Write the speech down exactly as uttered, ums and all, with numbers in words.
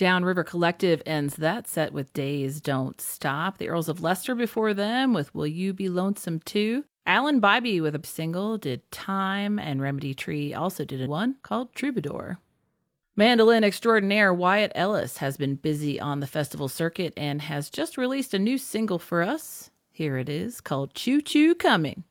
Downriver Collective ends that set with Days Don't Stop. The Earls of Leicester before them with Will You Be Lonesome Too. Alan Bybee with a single did Time, and Remedy Tree also did one called Troubadour. Mandolin extraordinaire Wyatt Ellis has been busy on the festival circuit and has just released a new single for us. Here it is, called Choo Choo Coming.